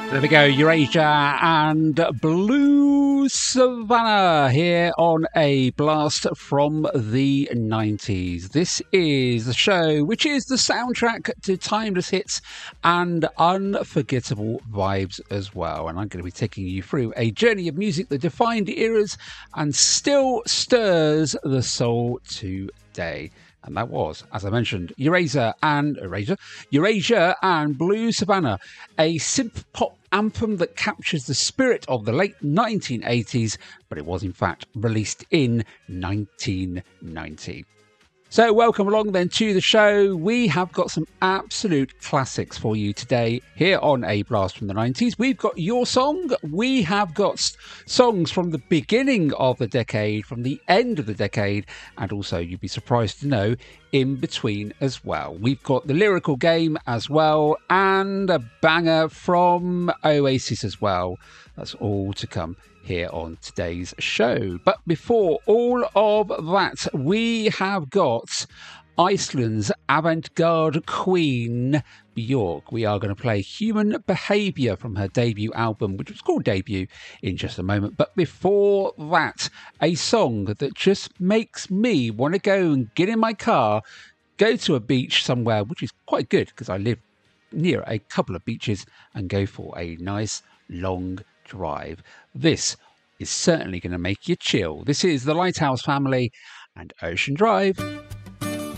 There we go, Eurasia and Blue Savannah here on a blast from the 90s. This is the show which is the soundtrack to timeless hits and unforgettable vibes as well. And I'm going to be taking you through a journey of music that defined eras and still stirs the soul today. And that was, as I mentioned, Eurasia and Blue Savannah, a synth pop anthem that captures the spirit of the late 1980s, but it was in fact released in 1990. So welcome along then to the show. We have got some absolute classics for you today here on A Blast from the 90s. We've got your song. We have got songs from the beginning of the decade, from the end of the decade, and also, you'd be surprised to know, in between as well. We've got the lyrical game as well, and a banger from Oasis as well. That's all to come here on today's show. But before all of that, we have got Iceland's avant-garde queen, Björk. We are going to play Human Behaviour from her debut album, which was called Debut, in just a moment. But before that, a song that just makes me want to go and get in my car, go to a beach somewhere, which is quite good because I live near a couple of beaches, and go for a nice long drive. This is certainly going to make you chill. This is the Lighthouse Family and Ocean Drive.